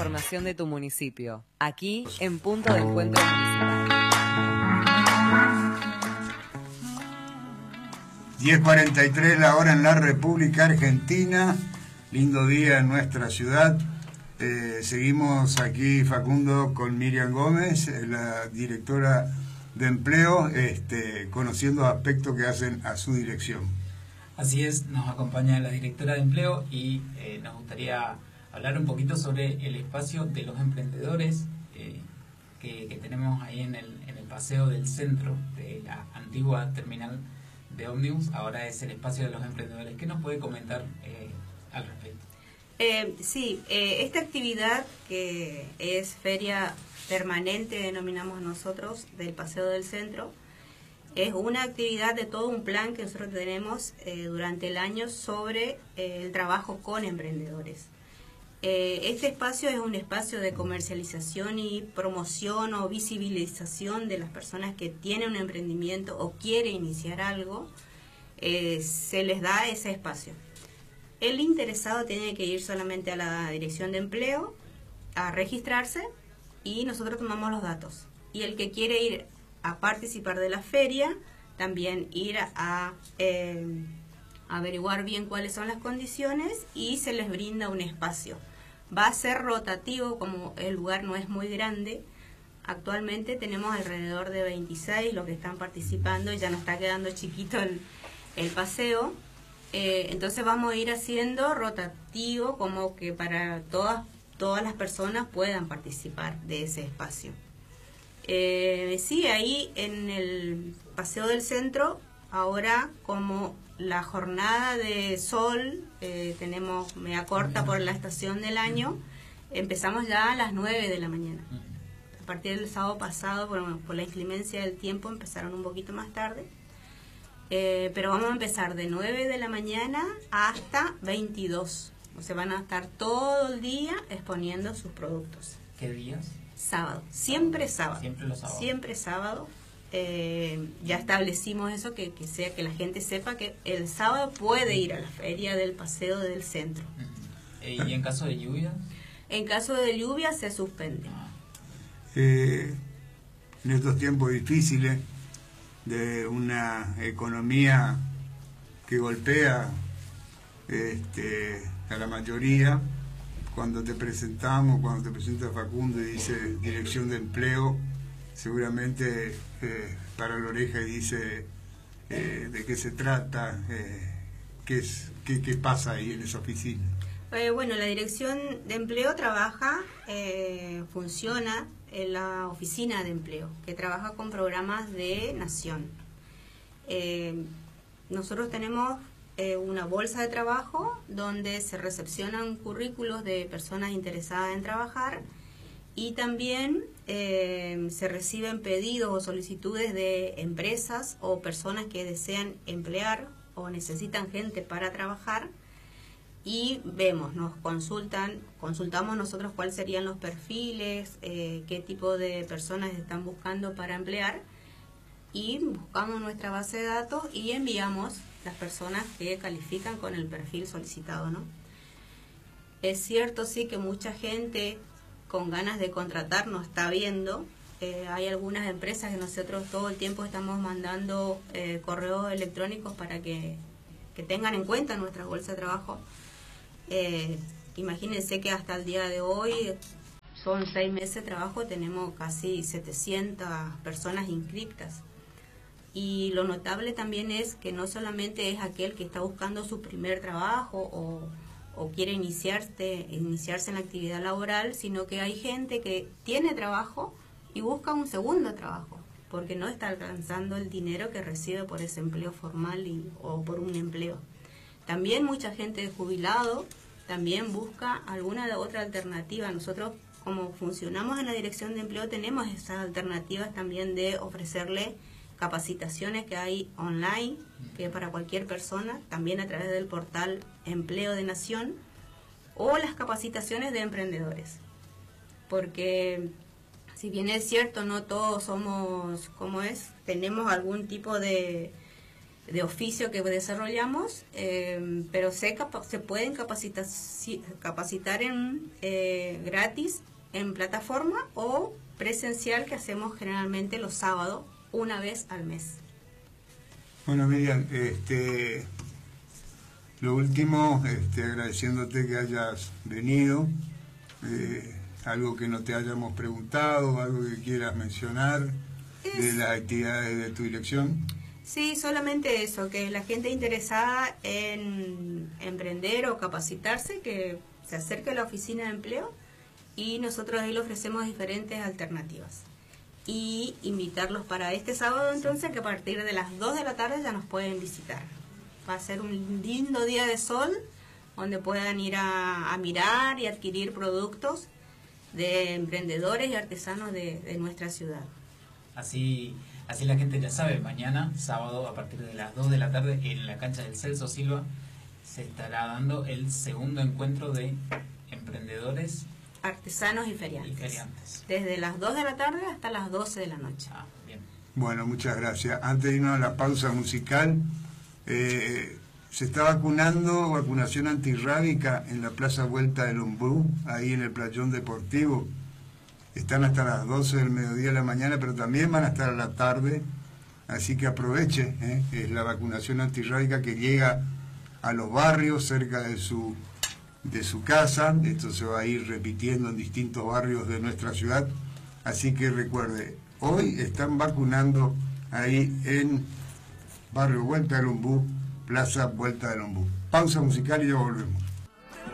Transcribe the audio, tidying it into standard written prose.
información de tu municipio, aquí en Punto de Encuentro Municipal. 10:43 la hora en la República Argentina. Lindo día en nuestra ciudad. Seguimos aquí, Facundo, con Miriam Gómez, la directora de empleo, conociendo aspectos que hacen a su dirección. Así es, nos acompaña la directora de empleo y nos gustaría hablar un poquito sobre el espacio de los emprendedores que tenemos ahí en el paseo del centro de la antigua terminal de ómnibus. Ahora es el espacio de los emprendedores. ¿Qué nos puede comentar al respecto? Esta actividad, que es feria permanente, denominamos nosotros, del paseo del centro, es una actividad de todo un plan que nosotros tenemos durante el año sobre el trabajo con emprendedores. Este espacio es un espacio de comercialización y promoción o visibilización de las personas que tienen un emprendimiento o quieren iniciar algo. Se les da ese espacio. El interesado tiene que ir solamente a la dirección de empleo a registrarse y nosotros tomamos los datos. Y el que quiere ir a participar de la feria, también ir a averiguar bien cuáles son las condiciones y se les brinda un espacio. Va a ser rotativo, como el lugar no es muy grande. Actualmente tenemos alrededor de 26 los que están participando y ya nos está quedando chiquito el paseo. Entonces vamos a ir haciendo rotativo, como que para todas las personas puedan participar de ese espacio. Ahí en el paseo del centro, ahora como la jornada de sol tenemos media corta por la estación del año, empezamos ya a las 9 de la mañana. A partir del sábado pasado, por la inclemencia del tiempo, empezaron un poquito más tarde. Pero vamos a empezar de 9 de la mañana hasta 22. O sea, van a estar todo el día exponiendo sus productos. ¿Qué días? Sábado. Siempre sábado. Siempre los sábados. Siempre sábado. Ya establecimos eso, que la gente sepa que el sábado puede ir a la feria del paseo del centro. ¿Y en caso de lluvia? En caso de lluvia se suspende. En estos tiempos difíciles, de una economía que golpea a la mayoría, cuando te presenta Facundo y dice dirección de empleo, seguramente para la oreja y dice de qué se trata, qué pasa ahí en esa oficina. La dirección de empleo funciona en la oficina de empleo, que trabaja con programas de nación. Nosotros tenemos una bolsa de trabajo donde se recepcionan currículos de personas interesadas en trabajar y también se reciben pedidos o solicitudes de empresas o personas que desean emplear o necesitan gente para trabajar. Y consultamos nosotros cuáles serían los perfiles, qué tipo de personas están buscando para emplear, y buscamos nuestra base de datos y enviamos las personas que califican con el perfil solicitado, ¿no? Es cierto, sí, que mucha gente con ganas de contratar nos está viendo. Hay algunas empresas que nosotros todo el tiempo estamos mandando correos electrónicos para que tengan en cuenta nuestra bolsa de trabajo. Imagínense que hasta el día de hoy, son 6 meses de trabajo, tenemos casi 700 personas inscritas. Y lo notable también es que no solamente es aquel que está buscando su primer trabajo o quiere iniciarse en la actividad laboral, sino que hay gente que tiene trabajo y busca un segundo trabajo, porque no está alcanzando el dinero que recibe por ese empleo formal o por un empleo. También mucha gente de jubilado también busca alguna otra alternativa. Nosotros, como funcionamos en la dirección de empleo, tenemos esas alternativas también de ofrecerle capacitaciones que hay online, que para cualquier persona, también a través del portal Empleo de Nación, o las capacitaciones de emprendedores. Porque si bien es cierto, no todos somos como tenemos algún tipo de de oficio que desarrollamos, pero se pueden capacitar en gratis en plataforma o presencial, que hacemos generalmente los sábados, una vez al mes. Bueno, Miriam, lo último, agradeciéndote que hayas venido, algo que no te hayamos preguntado, algo que quieras mencionar de las actividades de tu dirección. Sí, solamente eso, que la gente interesada en emprender o capacitarse, que se acerque a la oficina de empleo y nosotros ahí le ofrecemos diferentes alternativas. Y invitarlos para este sábado, entonces, que a partir de las 2 de la tarde ya nos pueden visitar. Va a ser un lindo día de sol, donde puedan ir a mirar y adquirir productos de emprendedores y artesanos de nuestra ciudad. Así la gente ya sabe, mañana, sábado, a partir de las 2 de la tarde, en la cancha del Celso Silva, se estará dando el segundo encuentro de emprendedores, artesanos y feriantes. Desde las 2 de la tarde hasta las 12 de la noche. Bien. Bueno, muchas gracias. Antes de irnos a la pausa musical, se está vacunación antirrábica en la Plaza Vuelta del Ombú, ahí en el Playón Deportivo. Están hasta las 12 del mediodía de la mañana, pero también van a estar a la tarde, así que aproveche, es la vacunación antirrábica que llega a los barrios cerca de su casa. Esto se va a ir repitiendo en distintos barrios de nuestra ciudad, así que recuerde, hoy están vacunando ahí en Barrio Vuelta del Ombú, Plaza Vuelta del Ombú. Pausa musical y ya volvemos.